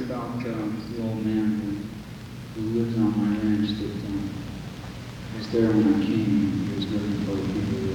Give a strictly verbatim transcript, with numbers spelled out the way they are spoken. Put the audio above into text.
about um, the old man who, who lives on my ranch that um, was there when I came. He was looking for people